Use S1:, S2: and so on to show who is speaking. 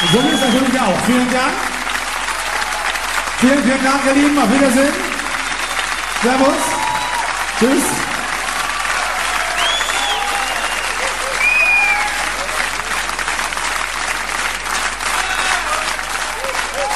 S1: So ist es natürlich auch. Vielen Dank. Vielen Dank, ihr Lieben. Auf Wiedersehen. Servus. Tschüss.